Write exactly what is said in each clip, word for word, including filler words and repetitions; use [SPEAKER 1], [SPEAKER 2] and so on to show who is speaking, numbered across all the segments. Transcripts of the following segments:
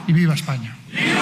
[SPEAKER 1] y viva España.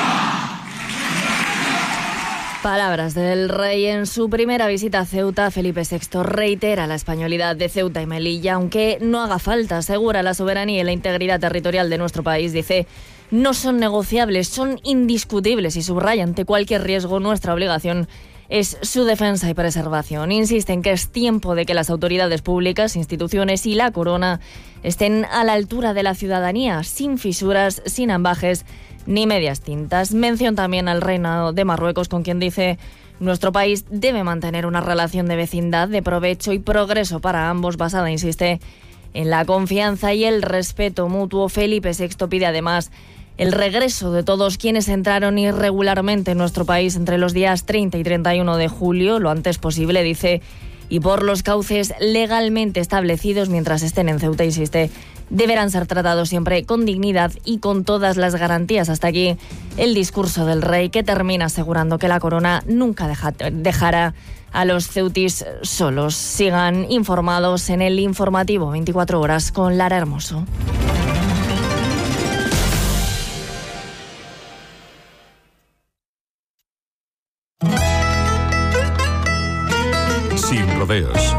[SPEAKER 2] Palabras del rey en su primera visita a Ceuta. Felipe sexto reitera la españolidad de Ceuta y Melilla, aunque no haga falta, asegura la soberanía y la integridad territorial de nuestro país. Dice, no son negociables, son indiscutibles y subraya ante cualquier riesgo nuestra obligación es su defensa y preservación. Insiste en que es tiempo de que las autoridades públicas, instituciones y la corona estén a la altura de la ciudadanía, sin fisuras, sin ambajes ni medias tintas. Mención también al Reino de Marruecos, con quien dice, nuestro país debe mantener una relación de vecindad, de provecho y progreso para ambos, basada, insiste, en la confianza y el respeto mutuo. Felipe sexto pide además el regreso de todos quienes entraron irregularmente en nuestro país entre los días treinta y treinta y uno de julio, lo antes posible, dice, y por los cauces legalmente establecidos mientras estén en Ceuta, insiste, deberán ser tratados siempre con dignidad y con todas las garantías. Hasta aquí el discurso del rey, que termina asegurando que la corona nunca deja, dejará a los ceutis solos. Sigan informados en el informativo veinticuatro horas con Lara Hermoso.
[SPEAKER 3] Sin rodeos.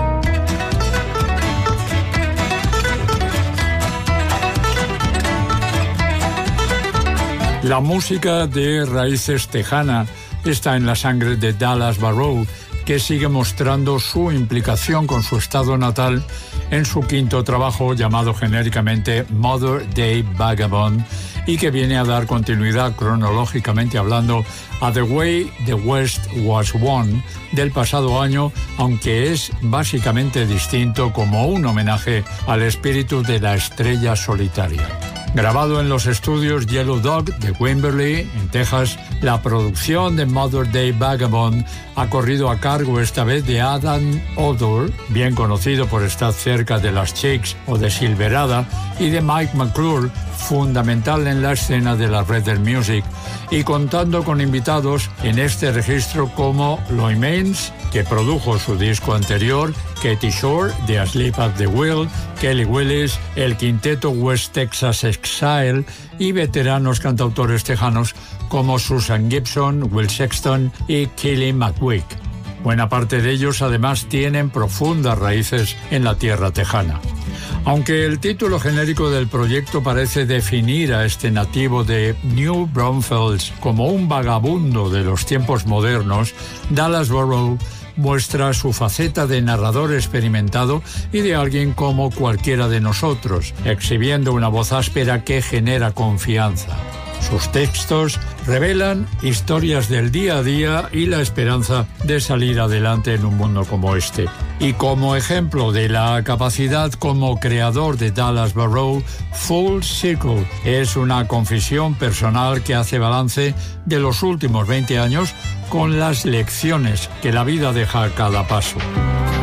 [SPEAKER 4] La música de raíces tejana está en la sangre de Dallas Barrow, que sigue mostrando su implicación con su estado natal en su quinto trabajo llamado genéricamente Mother Day Vagabond, y que viene a dar continuidad cronológicamente hablando a The Way the West Was Won del pasado año, aunque es básicamente distinto como un homenaje al espíritu de la estrella solitaria. Grabado en los estudios Yellow Dog de Wimberley, en Texas, la producción de Mother Day Vagabond ha corrido a cargo esta vez de Adam Odor, bien conocido por estar cerca de las Chicks o de Silverada, y de Mike McClure, fundamental en la escena de la Red Music, y contando con invitados en este registro como Loy Maines, que produjo su disco anterior, Katie Shore, de Asleep at the Wheel, Kelly Willis, el quinteto West Texas Exile y veteranos cantautores tejanos como Susan Gibson, Will Sexton y Kelly McWick. Buena parte de ellos además tienen profundas raíces en la tierra tejana. Aunque el título genérico del proyecto parece definir a este nativo de New Braunfels como un vagabundo de los tiempos modernos, Dallas Barrow muestra su faceta de narrador experimentado y de alguien como cualquiera de nosotros, exhibiendo una voz áspera que genera confianza. Sus textos revelan historias del día a día y la esperanza de salir adelante en un mundo como este. Y como ejemplo de la capacidad como creador de Dallas Barrow, Full Circle es una confesión personal que hace balance de los últimos veinte años con las lecciones que la vida deja a cada paso.